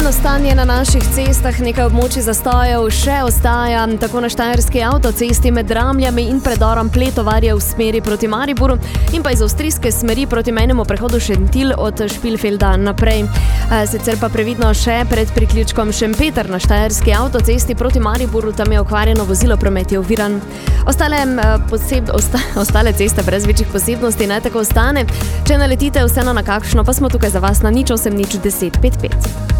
Aktualno stanje na naših cestah, nekaj območij zastojev še ostaja, tako na štajerski avtocesti med Dramljami in predorom Pletovarja v smeri proti Mariboru in pa iz avstrijske smeri proti mejnemu prehodu Šentilj od Špilfelda naprej. Sicer pa previdno še pred priključkom Šempeter na štajerski avtocesti proti Mariboru, tam je okvarjeno vozilo, promet je oviran. Ostale ceste brez večjih posebnosti naj tako ostane. Če naletite vseeno na kakšno, pa smo tukaj za vas na 08 10 55.